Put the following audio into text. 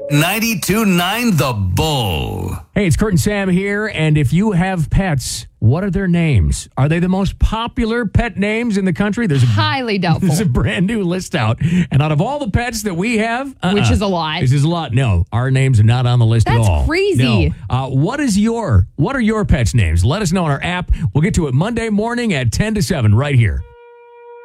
92.9 The Bull. Hey, it's Kurt and Sam here, and if you have pets, what are their names? Are they the most popular pet names in the country? Highly doubtful. There's a brand new list out, and out of all the pets that we have... Which is a lot. This is a lot. No, our names are not on the list at all. That's crazy. No. What are your pets' names? Let us know on our app. We'll get to it Monday morning at 10 to 7 right here.